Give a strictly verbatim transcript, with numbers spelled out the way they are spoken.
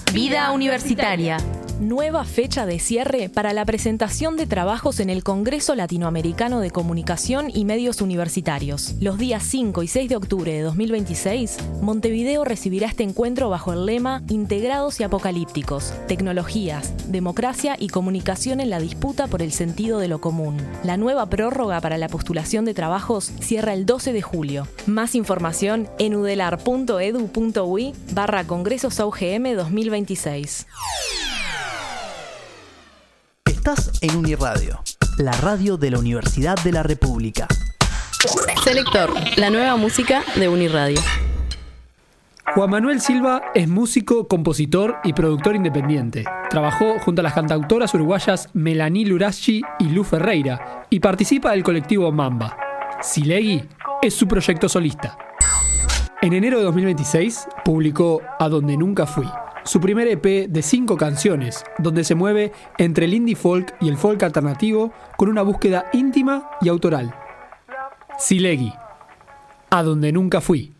Vida Universitaria. Nueva fecha de cierre para la presentación de trabajos en el Congreso Latinoamericano de Comunicación y Medios Universitarios. Los días cinco y seis de octubre de dos mil veintiséis, Montevideo recibirá este encuentro bajo el lema Integrados y Apocalípticos, Tecnologías, Democracia y Comunicación en la disputa por el sentido de lo común. La nueva prórroga para la postulación de trabajos cierra el doce de julio. Más información en udelar.edu.ui barra Congresos A U G M dos mil veintiséis. Estás en Uniradio, la radio de la Universidad de la República. Selector, la nueva música de Uniradio. Juan Manuel Silva es músico, compositor y productor independiente. Trabajó junto a las cantautoras uruguayas Melanie Luraschi y Lu Ferreira y participa del colectivo Mamba. Silegui es su proyecto solista. En enero de dos mil veintiséis publicó A Donde Nunca Fui, su primer E P de cinco canciones, donde se mueve entre el indie folk y el folk alternativo con una búsqueda íntima y autoral. Silegui, A Donde Nunca Fui.